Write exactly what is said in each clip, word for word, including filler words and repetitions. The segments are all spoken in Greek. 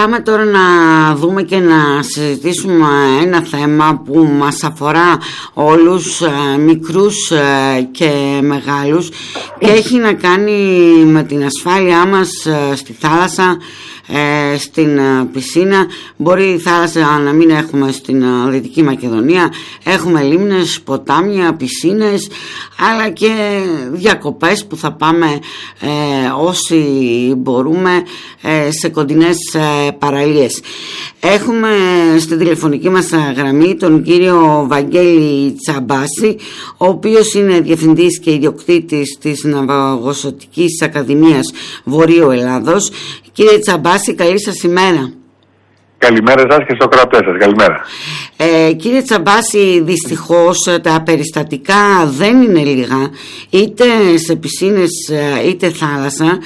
πάμε τώρα να δούμε και να συζητήσουμε ένα θέμα που μας αφορά όλους, μικρούς και μεγάλους, και έχει να κάνει με την ασφάλειά μας στη θάλασσα, Ε, στην ε, πισίνα. Μπορεί η θάλασσα να μην έχουμε στην ε, Δυτική Μακεδονία, έχουμε λίμνες, ποτάμια, πισίνες, αλλά και διακοπές που θα πάμε ε, όσοι μπορούμε ε, σε κοντινές ε, παραλίες. Έχουμε στην τηλεφωνική μας γραμμή τον κύριο Βαγγέλη Τσαμπάση, ο οποίος είναι διευθυντής και ιδιοκτήτης της Ναυαγοσωτικής Ακαδημίας Βορείου Ελλάδος. Κύριε Τσαμπάση, καλή σας ημέρα. Καλημέρα σας και στο κρατές σας. Καλημέρα. Ε, κύριε Τσαμπάση, δυστυχώς τα περιστατικά δεν είναι λίγα, είτε σε πισίνες είτε θάλασσα.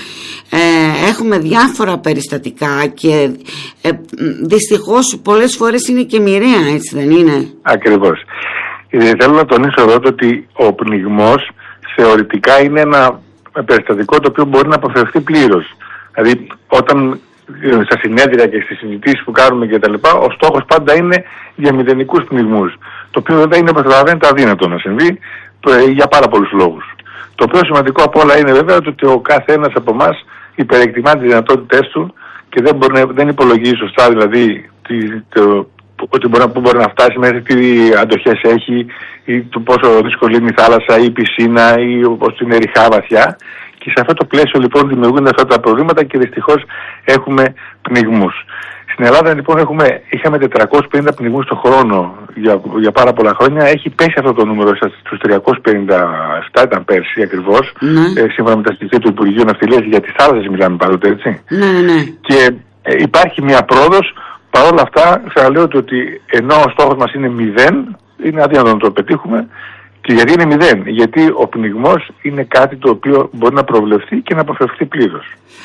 Ε, έχουμε διάφορα περιστατικά και ε, δυστυχώς πολλές φορές είναι και μοιραία, έτσι δεν είναι? Ακριβώς. Ε, θέλω να τονίσω εδώ ότι ο πνιγμός θεωρητικά είναι ένα περιστατικό το οποίο μπορεί να αποφευθεί πλήρως. Δηλαδή, όταν στα συνέδρια και στις συζητήσεις που κάνουμε και τα λοιπά, ο στόχος πάντα είναι για μηδενικούς πνιγμούς. Το οποίο βέβαια είναι, καταλαβαίνετε, αδύνατο να συμβεί για πάρα πολλούς λόγους. Το πιο σημαντικό από όλα είναι βέβαια ότι ο κάθε ένας από εμάς υπερεκτιμά τις δυνατότητές του και δεν, μπορεί, δεν υπολογίζει σωστά, δηλαδή τι, το, ότι μπορεί, που μπορεί να φτάσει μέχρι τι αντοχές έχει ή το πόσο δύσκολη είναι η θάλασσα ή η πισίνα ή πώς είναι ριχά βαθιά. Και σε αυτό το πλαίσιο λοιπόν δημιουργούνται αυτά τα προβλήματα και δυστυχώς έχουμε πνιγμούς. Στην Ελλάδα λοιπόν έχουμε, είχαμε τετρακόσιους πενήντα πνιγμούς το χρόνο για, για πάρα πολλά χρόνια. Έχει πέσει αυτό το νούμερο στους τριακόσιους πενήντα επτά, ήταν πέρσι ακριβώς, ναι. ε, σύμφωνα με τα στοιχεία του Υπουργείου Ναυτιλίας, για τις θάλασσες μιλάμε πάντοτε, έτσι. Ναι, ναι, ναι. Και ε, υπάρχει μια πρόοδος. Παρ' όλα αυτά, ξαναλέω ότι ενώ ο στόχος μας είναι μηδέν, είναι αδύνατο να το πετύχουμε. Και γιατί είναι μηδέν? Γιατί ο πνιγμός είναι κάτι το οποίο μπορεί να προβλεφθεί και να αποφευχθεί πλήρως.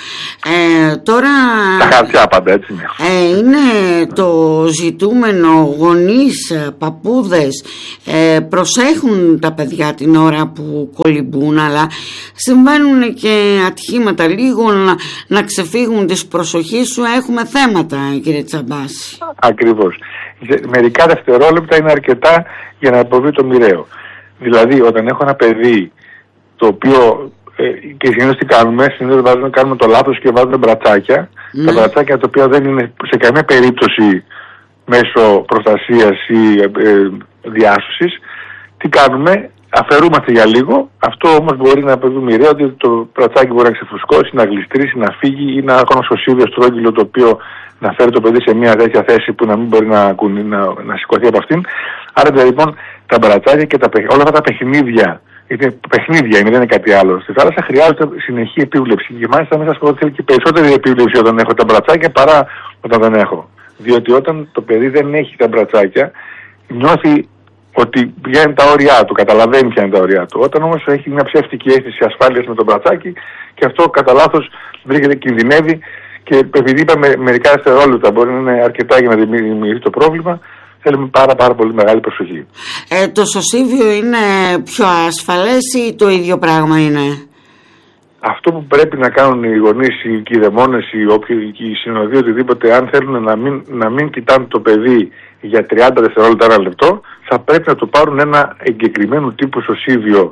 Ε, τώρα... Τα χαρτιά πάντα, έτσι είναι. Ε, είναι το ζητούμενο, γονείς, παππούδες ε, προσέχουν τα παιδιά την ώρα που κολυμπούν, αλλά συμβαίνουν και ατυχήματα, λίγο να, να ξεφύγουν της προσοχής σου. Έχουμε θέματα, κύριε Τσαμπάση. Ακριβώς. Μερικά δευτερόλεπτα είναι αρκετά για να αποβεί το μοιραίο. Δηλαδή, όταν έχω ένα παιδί το οποίο, ε, και συνήθως τι κάνουμε, συνήθως βάζουμε, κάνουμε το λάθος και βάζουμε μπρατσάκια, mm. τα μπρατσάκια τα οποία δεν είναι σε καμία περίπτωση μέσω προστασίας ή ε, διάσωσης, τι κάνουμε? Αφαιρούμαστε για λίγο. Αυτό όμως μπορεί να αποβεί μοιραίο, ότι το μπρατσάκι μπορεί να ξεφουσκώσει, να γλιστρήσει, να φύγει ή να έχω ένα σωσίβιο στρόγγυλο το οποίο να φέρει το παιδί σε μια τέτοια θέση που να μην μπορεί να, να, να σηκωθεί από αυτήν. Άρα δηλαδή, λοιπόν, τα μπρατσάκια και τα, όλα αυτά τα παιχνίδια, γιατί παιχνίδια είναι, δεν είναι κάτι άλλο. Στη θάλασσα χρειάζεται συνεχή επίβλεψη. Και μάλιστα μέσα στο ότι θέλει και περισσότερη επίβλεψη όταν έχω τα μπρατσάκια παρά όταν δεν έχω. Διότι όταν το παιδί δεν έχει τα μπρατσάκια, νιώθει ότι πηγαίνει τα όρια του, καταλαβαίνει ποια είναι τα όρια του. Όταν όμως έχει μια ψεύτικη αίσθηση ασφάλειας με το μπρατσάκι, και αυτό κατά λάθος βρίσκεται, κινδυνεύει, και επειδή είπαμε μερικά δευτερόλεπτα μπορεί να είναι αρκετά για να δημιουργηθεί το πρόβλημα, θέλουμε πάρα πάρα πολύ μεγάλη προσοχή. Ε, το σωσίβιο είναι πιο ασφαλές ή το ίδιο πράγμα είναι? Αυτό που πρέπει να κάνουν οι γονείς, οι κηδεμόνες, οι, οι συνοδοί, οτιδήποτε, αν θέλουν να μην, να μην κοιτάνε το παιδί για τριάντα δευτερόλεπτα, ένα λεπτό, θα πρέπει να το πάρουν ένα εγκεκριμένου τύπου σωσίβιο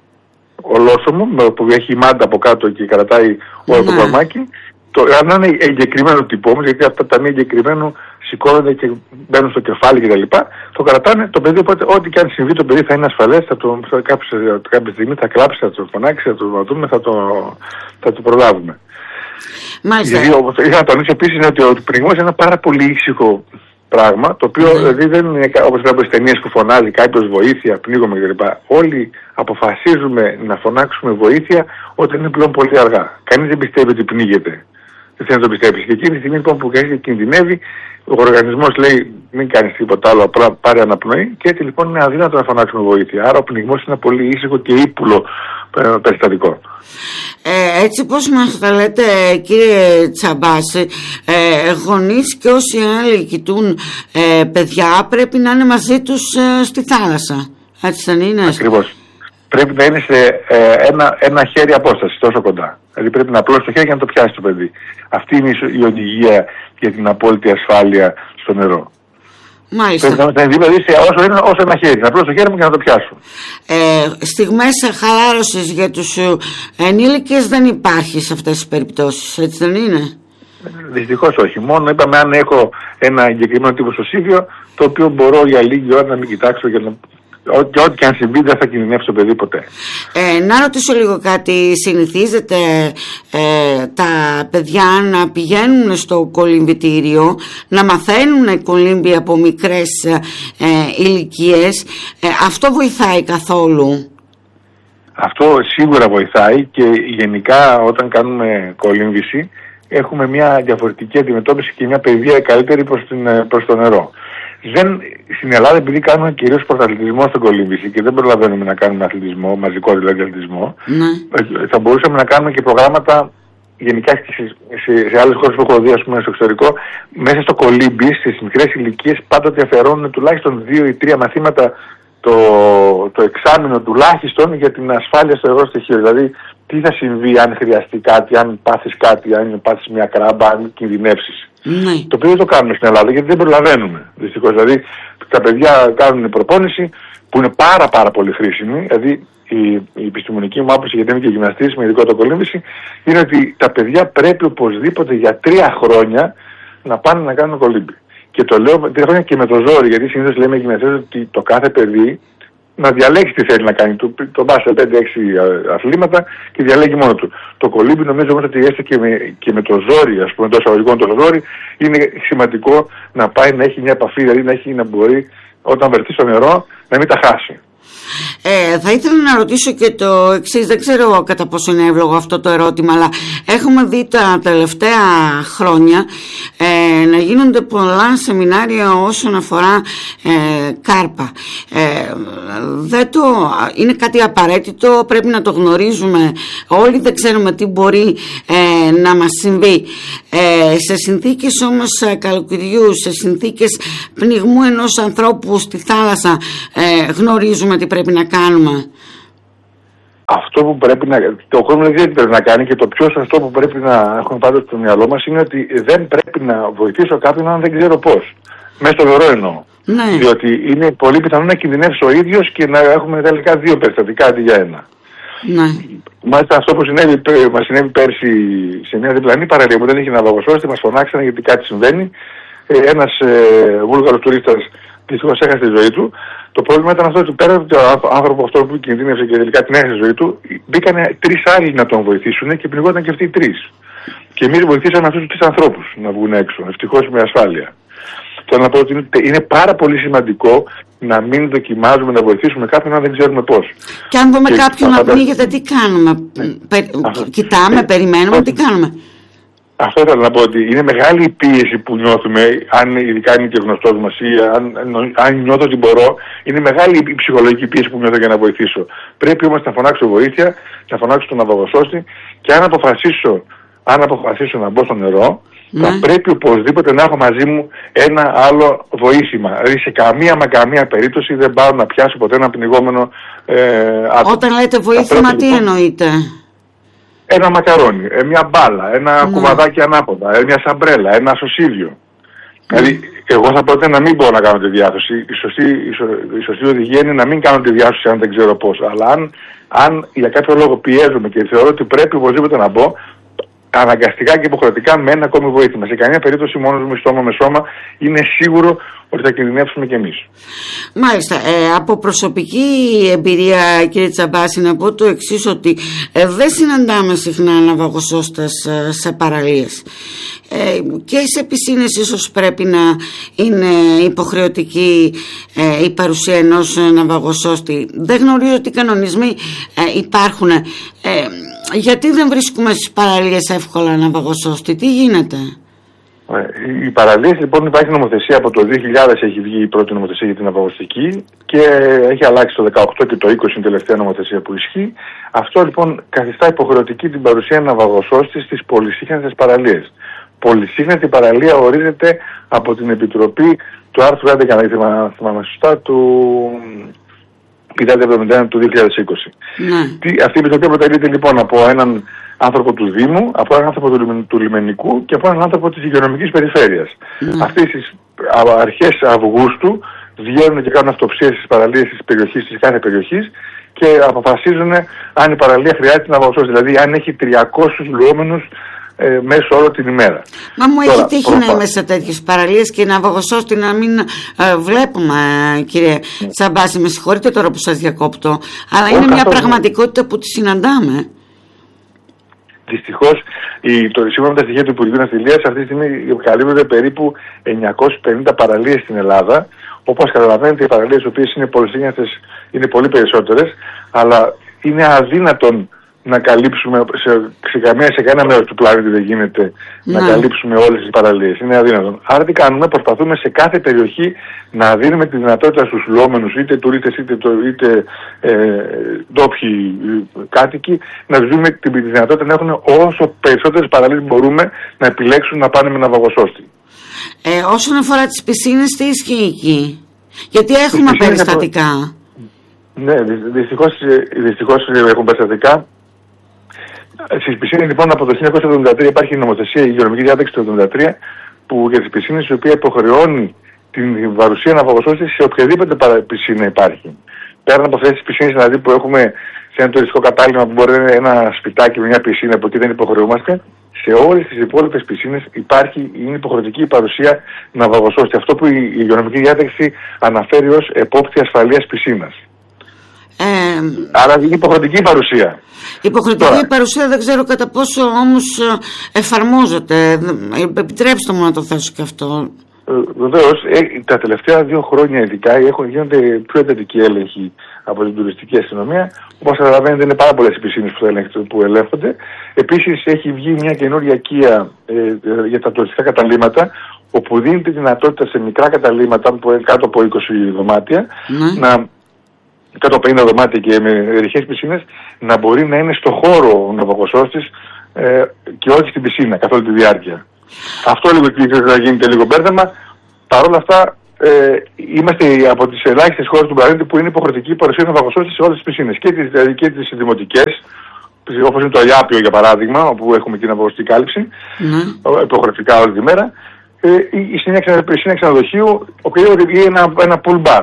ολόσωμο, που έχει μάντα από κάτω και κρατάει όλο το κορμάκι. Το, αν είναι εγκεκριμένο τύπο όμως, γιατί αυτά τα μη εγκεκριμένου σηκώνονται και μπαίνουν στο κεφάλι κτλ. Το κρατάνε το παιδί, οπότε ό,τι και αν συμβεί το παιδί θα είναι ασφαλές, θα το, θα, κάποια, κάποια στιγμή θα κλάψει, θα το φωνάξει, θα το δούμε, θα το, θα το προλάβουμε. Μάλιστα. Γιατί όπως είχα να τονίσω επίσης είναι ότι ο πνιγμός είναι ένα πάρα πολύ ήσυχο πράγμα, το οποίο mm. δηλαδή δεν είναι όπως βλέπω στις ταινίες που φωνάζει κάποιος βοήθεια, πνίγομαι κτλ. Όλοι αποφασίζουμε να φωνάξουμε βοήθεια όταν είναι πλέον πολύ αργά. Κανείς δεν πιστεύει ότι πνίγεται. Δεν θέλει να το πιστέψει. Και εκείνη τη στιγμή λοιπόν που κινδυνεύει, ο οργανισμός λέει μην κάνεις τίποτα άλλο, απλά πάρε αναπνοή, και έτσι λοιπόν είναι αδύνατο να φωνάξουμε βοήθεια. Άρα ο πνιγμός είναι πολύ ήσυχο και ύπουλο ε, περιστατικό. Ε, έτσι πώς μας τα λέτε, κύριε Τσαμπάση, ε, γονείς και όσοι άλλοι κοιτούν ε, παιδιά πρέπει να είναι μαζί τους ε, στη θάλασσα. Έτσι δεν είναι? Ακριβώς. πρέπει να είναι σε ε, ένα, ένα χέρι απόσταση, τόσο κοντά. Δηλαδή πρέπει να απλώσει το χέρι για να το πιάσει το παιδί. Αυτή είναι η οδηγία για την απόλυτη ασφάλεια στο νερό. Μάλιστα. Πρέπει να είναι δηλαδή όσο, είναι, όσο ένα χέρι, να απλώσει το χέρι μου και να το πιάσω. Ε, στιγμές χαλάρωσης για τους ενήλικες δεν υπάρχει σε αυτές τις περιπτώσεις, έτσι δεν είναι? Δυστυχώς όχι. Μόνο είπαμε αν έχω ένα εγκεκριμένο τύπο στο σίδιο, το οποίο μπορώ για λίγη ώρα να μην κοιτάξω και να... Και ό,τι και αν συμβεί δεν θα κινδυνεύσει το παιδί ποτέ. Ε, να ρωτήσω λίγο κάτι. Συνηθίζεται ε, τα παιδιά να πηγαίνουν στο κολυμβητήριο, να μαθαίνουν κολύμπη από μικρές ε, ηλικίες? Ε, αυτό βοηθάει καθόλου? Αυτό σίγουρα βοηθάει και γενικά όταν κάνουμε κολύμβηση έχουμε μια διαφορετική αντιμετώπιση και μια παιδεία καλύτερη προς, την, προς το νερό. Δεν, στην Ελλάδα, επειδή κάνουμε κυρίως πρωταθλητισμό στην κολύμβηση και δεν προλαβαίνουμε να κάνουμε αθλητισμό, μαζικό δηλαδή αθλητισμό, ναι. θα μπορούσαμε να κάνουμε και προγράμματα γενικά σε, σε, σε άλλες χώρες που έχω δει, ας πούμε, στο εξωτερικό, μέσα στο κολύμπι, στις μικρές ηλικίες, πάντοτε αφιερώνουν τουλάχιστον δύο ή τρία μαθήματα το, το εξάμηνο τουλάχιστον για την ασφάλεια στο εγώ στοιχείο. Δηλαδή, τι θα συμβεί αν χρειαστεί κάτι, αν πάθεις κάτι, αν πάθεις μια κράμπα, αν κινδυνεύσεις. Ναι. Το οποίο δεν το κάνουμε στην Ελλάδα γιατί δεν προλαβαίνουμε. Δυστυχώς. Δηλαδή, τα παιδιά κάνουν προπόνηση που είναι πάρα πάρα πολύ χρήσιμη. Δηλαδή, η, η επιστημονική μου άποψη, γιατί είμαι και γυμναστής με ειδικό το κολύμβηση, είναι ότι τα παιδιά πρέπει οπωσδήποτε για τρία χρόνια να πάνε να κάνουν κολύμπι. Και το λέω τρία χρόνια και με το ζόρι, γιατί συνήθως λέμε γυμναστές ότι το κάθε παιδί να διαλέξει τι θέλει να κάνει. Του το πα σε πέντε έξι αθλήματα και διαλέγει μόνο του. Το κολύμπι νομίζω όμως ότι έστω και με, και με το ζόρι, ας πούμε, το εισαγωγικό το ζόρι, είναι σημαντικό να πάει να έχει μια επαφή, δηλαδή να, έχει, να μπορεί όταν βρεθεί στο νερό να μην τα χάσει. Ε, θα ήθελα να ρωτήσω και το εξής, δεν ξέρω κατά πόσο είναι εύλογο αυτό το ερώτημα, αλλά έχουμε δει τα τελευταία χρόνια ε, να γίνονται πολλά σεμινάρια όσον αφορά ε, κάρπα. Ε, δεν το, είναι κάτι απαραίτητο, πρέπει να το γνωρίζουμε όλοι, δεν ξέρουμε τι μπορεί ε, να μας συμβεί. Ε, σε συνθήκες όμως καλοκαιριού, σε συνθήκες πνιγμού ενός ανθρώπου στη θάλασσα, ε, γνωρίζουμε τι πρέπει να κάνουμε. Αυτό που πρέπει να... Το κόσμο δεν ξέρει τι πρέπει να κάνει και το πιο σωστό που πρέπει να έχουμε πάντα στο μυαλό μας είναι ότι δεν πρέπει να βοηθήσω κάποιον αν δεν ξέρω πώς. Μέσα στο νερό εννοώ. Ναι. Διότι είναι πολύ πιθανό να κινδυνεύσει ο ίδιος και να έχουμε τελικά δύο περιστατικά αντί για ένα. Ναι. Μάλιστα αυτό που συνέβη, μας συνέβη πέρσι σε μια διπλανή παραλία που δεν είχε ναυαγοσώστη, μας φωνάξανε γιατί κάτι συμβαίνει. Ένας ε, Βούλγαρος τουρίστας δυστυχώς έχασε τη ζωή του. Το πρόβλημα ήταν αυτό ότι πέρα από τον άνθρωπο αυτό που κινδύνευσε και τελικά την έχασε τη ζωή του, μπήκαν τρεις άλλοι να τον βοηθήσουν και πνιγόταν και αυτοί οι τρεις. Και εμείς βοηθήσαμε αυτούς τους τρεις ανθρώπους να βγουν έξω, ευτυχώς με ασφάλεια. Θέλω να πω ότι είναι πάρα πολύ σημαντικό να μην δοκιμάζουμε να βοηθήσουμε κάποιον αν δεν ξέρουμε πώς. Και αν δούμε κάποιον να πνίγεται, τι κάνουμε? Ναι. Πε... Κοιτάμε, ε, περιμένουμε, ε, τι κάνουμε? Αυτό ήθελα να πω, ότι είναι μεγάλη η πίεση που νιώθουμε, αν ειδικά είναι και γνωστός μας ή αν, αν νιώθω ότι μπορώ, είναι μεγάλη η ψυχολογική πίεση που νιώθω για να βοηθήσω. Πρέπει όμως να φωνάξω βοήθεια, να φωνάξω τον ναυαγοσώστη και αν αποφασίσω, αν αποφασίσω να μπω στο νερό, ναι, θα πρέπει οπωσδήποτε να έχω μαζί μου ένα άλλο βοήθημα. Δηλαδή σε καμία μα καμία περίπτωση δεν πάω να πιάσω ποτέ ένα πνιγόμενο ε, άτομο. Όταν λέτε βοήθημα, τι εννοείτε? Ένα μακαρόνι, μια μπάλα, ένα mm. κουβαδάκι ανάποδα, μια σαμπρέλα, ένα σωσίδιο. Mm. Δηλαδή, εγώ θα πρότεινα να μην μπορώ να κάνω τη διάσωση. Η σωστή, η, σω, η σωστή οδηγία είναι να μην κάνω τη διάσωση αν δεν ξέρω πώς. Αλλά αν, αν για κάποιο λόγο πιέζομαι και θεωρώ ότι πρέπει οπωσδήποτε να μπω, αναγκαστικά και υποχρεωτικά με ένα ακόμη βοήθημα. Σε καμία περίπτωση μόνος μου στόμα με σώμα είναι σίγουρο ότι θα κινδυνεύσουμε κι εμείς. Μάλιστα. Ε, από προσωπική εμπειρία, κύριε Τσαμπάση, να πω το εξής, ότι ε, δεν συναντάμε συχνά ναυαγοσώστες ε, σε παραλίες. Ε, και σε πισίνες ίσως πρέπει να είναι υποχρεωτική ε, η παρουσία ενός ναυαγοσώστη. Δεν γνωρίζω τι κανονισμοί ε, υπάρχουν. Ε, γιατί δεν βρίσκουμε στις παραλίες εύκολα ναυαγοσώστη? Τι γίνεται? Οι παραλίες, λοιπόν, υπάρχει νομοθεσία από το δύο χιλιάδες, έχει βγει η πρώτη νομοθεσία για την ναυαγοστική και έχει αλλάξει το δεκαοκτώ και το είκοσι η τελευταία νομοθεσία που ισχύει. Αυτό λοιπόν καθιστά υποχρεωτική την παρουσία ναυαγοσώστη στις πολυσύχνατες παραλίες. Πολυσύχνατη παραλία ορίζεται από την Επιτροπή του άρθρου έντεκα, να θυμάμαι σωστά, του, πι εβδομήντα ένα του δύο χιλιάδες είκοσι. Ναι. Τι, αυτή η επιτροπή αποτελείται λοιπόν από έναν άνθρωπο του Δήμου, από έναν άνθρωπο του, του Λιμενικού και από έναν άνθρωπο της υγειονομικής περιφέρειας. Ναι. Αυτές τις αρχές Αυγούστου βγαίνουν και κάνουν αυτοψίες στις παραλίες της περιοχής, της κάθε περιοχής, και αποφασίζουν αν η παραλία χρειάζεται να βαγοσώσει. Δηλαδή αν έχει τριακόσιους λουόμενους ε, μέσω όρο την ημέρα. Μα μου Τώρα, έχει τύχει προφα... να είμαι σε τέτοιες παραλίες και να βαγοσώστη να μην ε, βλέπουμε, κύριε Τσαμπάση. Με συγχωρείτε τώρα που σας διακόπτω, αλλά είναι μια καθώς... πραγματικότητα που τη συναντάμε. Δυστυχώς, σύμφωνα με τα στοιχεία του Υπουργείου Ναυτιλίας, αυτή τη στιγμή καλύπτονται περίπου εννιακόσιες πενήντα παραλίες στην Ελλάδα. Όπως καταλαβαίνετε, οι παραλίες οι οποίες είναι πολυσύγναστες είναι πολύ περισσότερες, αλλά είναι αδύνατον να καλύψουμε σε, σε, καμία, σε κανένα μέρος του πλανήτη δεν γίνεται να, να καλύψουμε όλες τις παραλίες. Είναι αδύνατον. Άρα τι κάνουμε, προσπαθούμε σε κάθε περιοχή να δίνουμε τη δυνατότητα στους λουόμενους, είτε τουρίστες είτε, είτε ε, ντόπιοι κάτοικοι, να τους δίνουμε τη δυνατότητα να έχουν όσο περισσότερες παραλίες μπορούμε να επιλέξουν να πάνε με ναυαγοσώστη. Ε, όσον αφορά τις πισίνες, τι ισχύει εκεί? Γιατί έχουμε περιστατικά. Από... Ναι, δυστυχώς, δυστυχώς έχουν περιστατικά. Στις πισίνες λοιπόν από το χίλια εννιακόσια εβδομήντα τρία υπάρχει η νομοθεσία, η υγειονομική διάταξη του εβδομήντα τρία, που για τις πισίνες η οποία υποχρεώνει την παρουσία ναυαγοσώστης σε οποιαδήποτε πισίνα υπάρχει. Πέραν από αυτές τις πισίνες δηλαδή που έχουμε σε ένα τουριστικό κατάλημα που μπορεί να είναι ένα σπιτάκι με μια πισίνα που εκεί δεν υποχρεούμαστε, σε όλες τις υπόλοιπες πισίνες υπάρχει, είναι υποχρεωτική η παρουσία ναυαγοσώστη. Αυτό που η υγειονομική διάταξη αναφέρει ως επόπτη ασφαλείας πισίνας. Ε, Άρα είναι υποχρεωτική η παρουσία. Υποχρεωτική Τώρα, παρουσία δεν ξέρω κατά πόσο όμως εφαρμόζεται. Επιτρέψτε μου να το θέσω και αυτό. Ε, Βεβαίως, ε, τα τελευταία δύο χρόνια ειδικά έχουν, γίνονται πιο εντατικοί έλεγχοι από την τουριστική αστυνομία. Όπως καταλαβαίνετε, είναι πάρα πολλές οι πισίνες που, που ελέγχονται. Επίσης, έχει βγει μια καινούργια κία ε, για τα τουριστικά καταλύματα, όπου δίνει τη δυνατότητα σε μικρά καταλύματα που κάτω από είκοσι δωμάτια, ναι. να, κάτω από πενήντα δωμάτια και με ρηχές πισίνες, να μπορεί να είναι στο χώρο ο ναυαγοσώστης ε, και όχι στην πισίνα καθ' όλη τη διάρκεια. Αυτό λίγο θα γίνεται λίγο μπέρδεμα. Παρ' όλα αυτά, ε, είμαστε από τις ελάχιστες χώρες του πλανήτη που είναι υποχρεωτική η παρουσία ναυαγοσώστης σε όλες τις πισίνες. Και τις, δηλαδή και τις δημοτικές, όπως είναι το Αγιάπιο για παράδειγμα, όπου έχουμε και ναυαγοσωστική κάλυψη, mm. υποχρεωτικά όλη τη μέρα, ε, η πισίνα ξενοδοχείου, οποιοδήποτε ή ένα, ένα pool bar.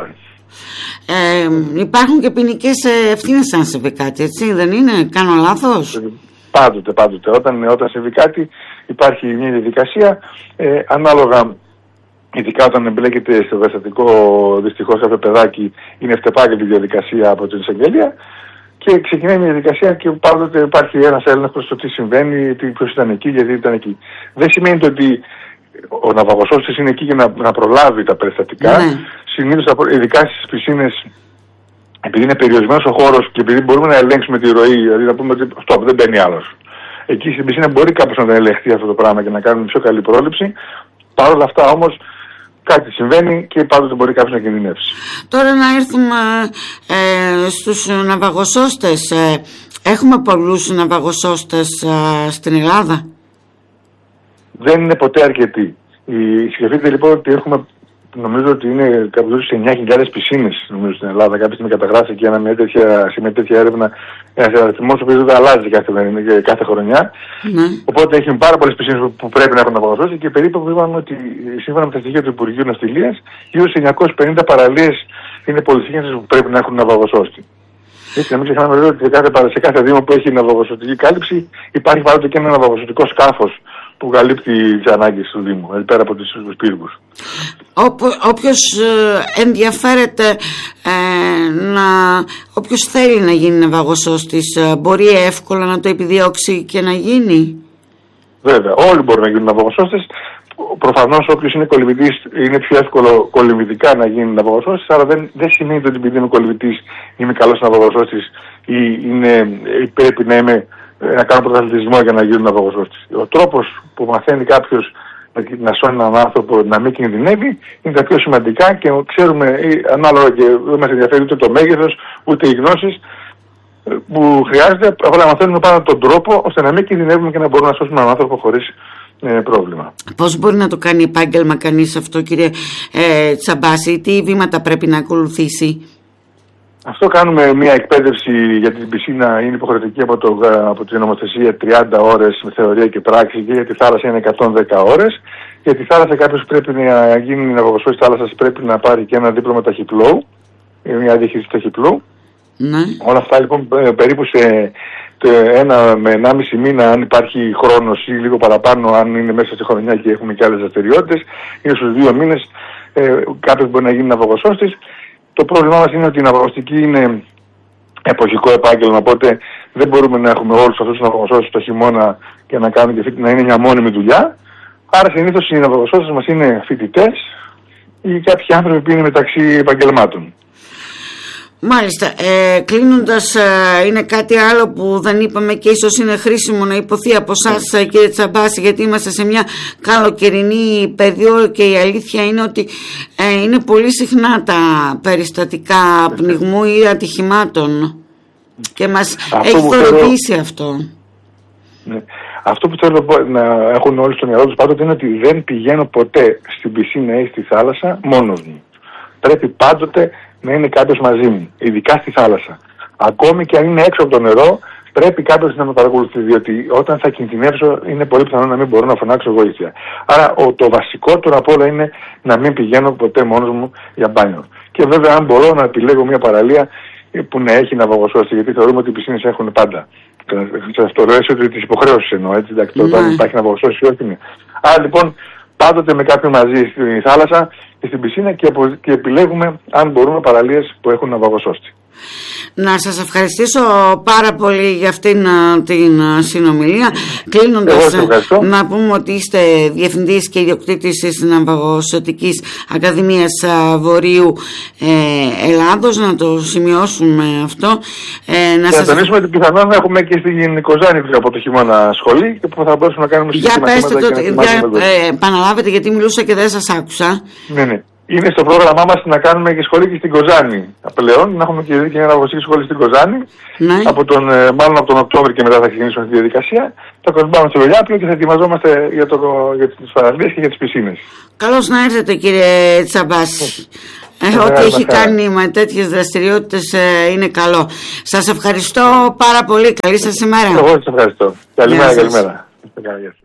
Ε, υπάρχουν και ποινικές ευθύνες αν συμβεί κάτι, έτσι δεν είναι? Κάνω λάθος? Πάντοτε, πάντοτε. Όταν, όταν συμβεί κάτι υπάρχει μια διαδικασία, ε, ανάλογα, ειδικά όταν εμπλέκεται στο περιστατικό δυστυχώς κάποιο παιδάκι, είναι ευτεπάγγελτη διαδικασία από την εισαγγελία και ξεκινάει μια διαδικασία και πάντοτε υπάρχει ένας έλεγχος στο τι συμβαίνει, ποιος ήταν εκεί, γιατί ήταν εκεί. Δεν σημαίνει το ότι ο ναυαγοσώστης είναι εκεί για να, να προλάβει τα περιστατικά. Ναι. Συνήθως, ειδικά στις πισίνες, επειδή είναι περιορισμένος ο χώρος και επειδή μπορούμε να ελέγξουμε τη ροή, δηλαδή να πούμε ότι αυτό δεν μπαίνει άλλος. Εκεί στην πισίνα μπορεί κάποιος να δεν ελεγχθεί αυτό το πράγμα και να κάνουμε πιο καλή πρόληψη. Παρ' όλα αυτά όμως κάτι συμβαίνει και πάντοτε μπορεί κάποιος να κινδυνεύσει. Τώρα να έρθουμε ε, στους ναυαγοσώστες. Ε, έχουμε πολλούς ναυαγοσώστες ε, στην Ελλάδα? Δεν είναι ποτέ αρκετοί. Σκεφτείτε λοιπόν ότι έχουμε, νομίζω ότι είναι κάπου στις εννιά χιλιάδες πισίνες νομίζω στην Ελλάδα. Κάποια στιγμή καταγράφηκε ένα, μια τέτοια, σε μια τέτοια έρευνα ένας αριθμός ο οποίος δεν αλλάζει κάθε, κάθε χρονιά. Mm. Οπότε έχουμε πάρα πολλές πισίνες που, που πρέπει να έχουν ναυαγοσώσει και περίπου που είπαμε ότι σύμφωνα με τα στοιχεία του Υπουργείου Ναυτιλίας γύρω στις εννιακόσιες πενήντα παραλίες είναι πολυσύγναστες που πρέπει να έχουν ναυαγοσώσει. Έτσι, να μην ξεχνάμε βέβαια ότι σε κάθε, σε κάθε δήμο που έχει ναυαγοσωτική κάλυψη υπάρχει πάντοτε και ένα ναυαγοσωτικό σκάφος που καλύπτει τις ανάγκες του Δήμου, δηλαδή πέρα από τους πύργους. Όποιος ε, ενδιαφέρεται ε, να, όποιος θέλει να γίνει ναυαγοσώστης, ε, μπορεί εύκολα να το επιδιώξει και να γίνει? Βέβαια, όλοι μπορούν να γίνουν ναυαγοσώστες. Προφανώς όποιος είναι κολυμβητής είναι πιο εύκολο κολυμβητικά να γίνει ναυαγοσώστης, αλλά δεν, δεν σημαίνει ότι επειδή είμαι κολυμβητής είμαι καλός ναυαγοσώστης ή, είναι, ή πρέπει να είμαι να κάνω πρωταθλητισμό για να γίνουν ναυαγοσώστης. Ο τρόπος που μαθαίνει κάποιος να, να σώνει έναν άνθρωπο να μην κινδυνεύει είναι τα πιο σημαντικά και ξέρουμε ανάλογα και δεν μας ενδιαφέρει ούτε το μέγεθος ούτε οι γνώσεις που χρειάζεται, απλά να μαθαίνουμε πάνω τον τρόπο ώστε να μην κινδυνεύουμε και να μπορούμε να σώσουμε έναν άνθρωπο χωρίς ε, πρόβλημα. Πώς μπορεί να το κάνει επάγγελμα κανείς αυτό, κύριε ε, Τσαμπάση? Τι βήματα πρέπει να ακολουθήσει? Αυτό κάνουμε μια εκπαίδευση για την πισίνα, είναι υποχρεωτική από, το, από την νομοθεσία τριάντα ώρες με θεωρία και πράξη, και για τη θάλασσα είναι εκατόν δέκα ώρες. Για τη θάλασσα κάποιος πρέπει να γίνει ναυαγοσώστης θάλασσας, πρέπει να πάρει και ένα δίπλωμα ταχυπλού, μια διαχείριση ταχυπλού. Ναι. Όλα αυτά λοιπόν περίπου σε ένα με ενάμιση μήνα, αν υπάρχει χρόνος ή λίγο παραπάνω, αν είναι μέσα στη χρονιά και έχουμε και άλλες δραστηριότητες, είναι στους δύο μήνες ε, κάποιος μπορεί να γίνει ναυαγοσώστης. Το πρόβλημά μας είναι ότι η ναυαγοστική είναι εποχικό επάγγελμα, οπότε δεν μπορούμε να έχουμε όλους αυτούς τους ναυαγοσώστες το χειμώνα και να κάνουν και να είναι μια μόνιμη δουλειά. Άρα συνήθως οι ναυαγοσώστες μας είναι φοιτητές ή κάποιοι άνθρωποι που είναι μεταξύ επαγγελμάτων. Μάλιστα. Ε, κλείνοντας, ε, είναι κάτι άλλο που δεν είπαμε και ίσως είναι χρήσιμο να υποθεί από εσάς, yeah. κύριε Τσαμπάση, γιατί είμαστε σε μια καλοκαιρινή περίοδο και η αλήθεια είναι ότι ε, είναι πολύ συχνά τα περιστατικά πνιγμού ή ατυχημάτων και μας αυτό έχει θωρακίσει θέλω... αυτό. Ναι. Αυτό που θέλω να έχουν όλοι στο μυαλό τους πάντοτε είναι ότι δεν πηγαίνω ποτέ στην πισίνα ή στη θάλασσα μόνος μου. Πρέπει πάντοτε να είναι κάποιος μαζί μου, ειδικά στη θάλασσα. Ακόμη και αν είναι έξω από το νερό, πρέπει κάποιος να με παρακολουθεί, διότι όταν θα κινδυνεύσω είναι πολύ πιθανό να μην μπορώ να φωνάξω βοήθεια. Άρα ο, το βασικότερο απ' όλα είναι να μην πηγαίνω ποτέ μόνος μου για μπάνιο. Και βέβαια, αν μπορώ να επιλέγω μια παραλία που να έχει ναυαγοσώστη, γιατί θεωρούμε ότι οι πισίνες έχουν πάντα. Σας το λέω ότι τις υποχρέωσεις εννοώ, έτσι, εντάξει, mm. όταν υπάρχει ναυαγοσώστη, όχι είναι. Άρα λοιπόν, πάντοτε με κάποιον μαζί στη θάλασσα και στην πισίνα και, και επιλέγουμε αν μπορούμε παραλίες που έχουν ναυαγοσώστη. Να σας ευχαριστήσω πάρα πολύ για αυτήν την συνομιλία. Κλείνοντας, να πούμε ότι είστε διευθυντής και ιδιοκτήτης της Ναυαγοσωτικής Ακαδημίας Βορείου ε, Ελλάδος. Να το σημειώσουμε αυτό. Ε, να σας τονίσουμε ότι πιθανόν να έχουμε και στην Κοζάνη από το χειμώνα σχολή και που θα μπορέσουμε να κάνουμε για πέστε το, για, ε, επαναλάβετε, γιατί μιλούσα και δεν σας άκουσα. Ναι, ναι. Είναι στο πρόγραμμά μας να κάνουμε και σχολή και στην Κοζάνη πλέον, να έχουμε και μια ναυαγοσωτική σχολή στην Κοζάνη. Ναι. Από τον, μάλλον από τον Οκτώβριο και μετά θα ξεκινήσουμε τη διαδικασία. Θα κομπάμε στο Βελιάπλιο και θα ετοιμαζόμαστε για, το, για τις παραλίες και για τις πισίνες. Καλώς να έρθετε, κύριε Τσαμπάση. Ε, ό,τι έχει κάνει με τέτοιες δραστηριότητες ε, είναι καλό. Σας ευχαριστώ πάρα πολύ. Καλή σας ημέρα. Εγώ σας ευχαριστώ. Καλημέρα, καλημέρα.